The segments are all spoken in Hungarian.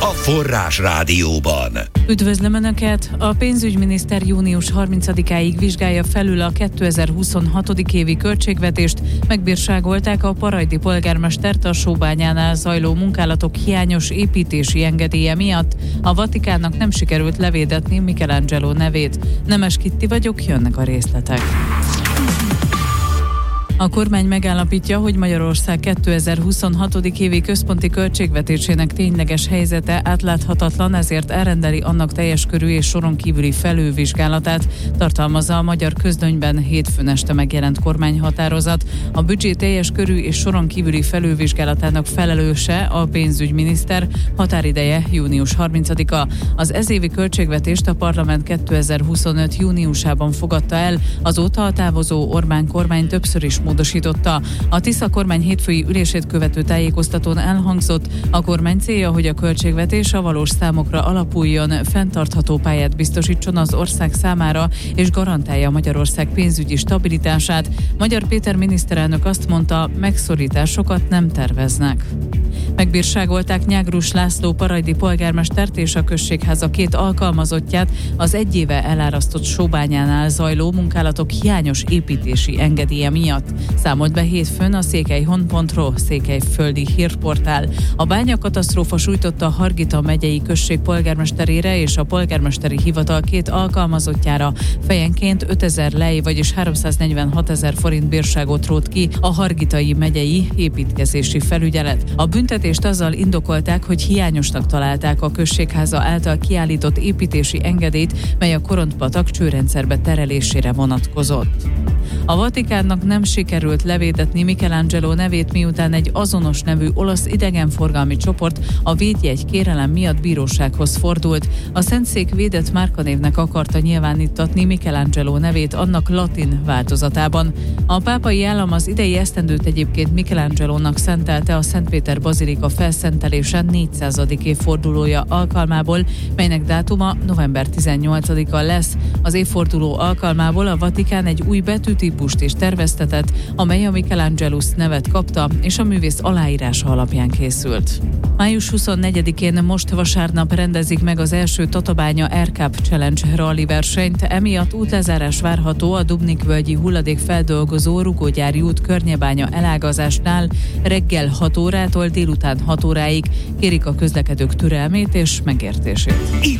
a Forrás Rádióban. Üdvözlöm Önöket! A pénzügyminiszter június 30-áig vizsgálja felül a 2026. évi költségvetést. Megbírságolták a parajdi polgármestert a Sóbányánál zajló munkálatok hiányos építési engedélye miatt. A Vatikánnak nem sikerült levédetni Michelangelo nevét. Nemes Kitti vagyok, jönnek a részletek. A kormány megállapítja, hogy Magyarország 2026. évi központi költségvetésének tényleges helyzete átláthatatlan, ezért elrendeli annak teljes körű és soron kívüli felülvizsgálatát, tartalmazza a Magyar Közlönyben hétfőn este megjelent kormányhatározat. A büdzsé teljes körű és soron kívüli felülvizsgálatának felelőse a pénzügyminiszter, határideje június 30-a. Az ezévi költségvetést a parlament 2025. júniusában fogadta el, azóta a távozó Orbán kormány többször is módosította. A Tisza kormány hétfői ülését követő tájékoztatón elhangzott, a kormány célja, hogy a költségvetés a valós számokra alapuljon, fenntartható pályát biztosítson az ország számára, és garantálja Magyarország pénzügyi stabilitását. Magyar Péter miniszterelnök azt mondta, megszorításokat nem terveznek. Megbírságolták Nyágrus László parajdi polgármestert és a községháza 2 alkalmazottját az egy éve elárasztott Sóbányánál zajló munkálatok hiányos építési engedélye miatt. Számolt be hétfőn a székelyhon.ro székelyföldi hírportál. A bányakatasztrófa sújtotta a Hargita megyei község polgármesterére és a polgármesteri hivatal 2 alkalmazottjára fejenként 5000 lej, vagyis 346 000 forint bírságot rótt ki a Hargitai megyei építkezési felügyelet. A büntetést azzal indokolták, hogy hiányosnak találták a községháza által kiállított építési engedélyt, mely a Korontpatak csőrendszerbe terelésére vonatkozott. A Vatikánnak nem sikerült levédetni Michelangelo nevét, miután egy azonos nevű olasz idegenforgalmi csoport a védjegy kérelem miatt bírósághoz fordult. A Szentszék védett márkanévnek akarta nyilváníttatni Michelangelo nevét annak latin változatában. A pápai állam az idei esztendőt egyébként Michelangelónak szentelte a Szentpéter bazilika felszentelése 400. évfordulója alkalmából, melynek dátuma november 18-a lesz. Az évforduló alkalmából a Vatikán egy új betűtípust is terveztetett, amely a Michelangelus nevet kapta, és a művész aláírása alapján készült. Május 24-én most vasárnap rendezik meg az első Tatabánya Air Cup Challenge rally versenyt, emiatt útlezárás várható a Dubnik-völgyi hulladékfeldolgozó Rugógyári út Környebánya elágazásnál reggel 6 órától délután 6 óráig. Kérik a közlekedők türelmét és megértését.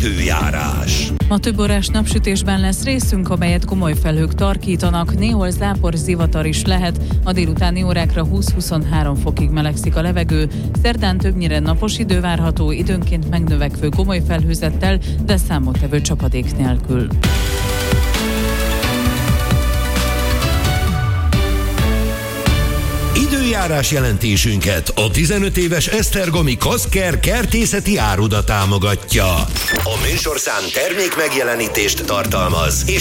Időjárás. Ma többórás napsütésben lesz részünk, amelyet komoly felhők tarkítanak, néhol zápor, zivatar is lehet, a délutáni órákra 20-23 fokig melegszik a levegő. Szerdán többnyire napos idő várható, időnként megnövekvő komoly felhőzettel, de számottevő csapadék nélkül. Időjárás jelentésünket a 15 éves Esztergomi Kaszker kertészeti áruda támogatja. A műsorszám termék megjelenítést tartalmaz, és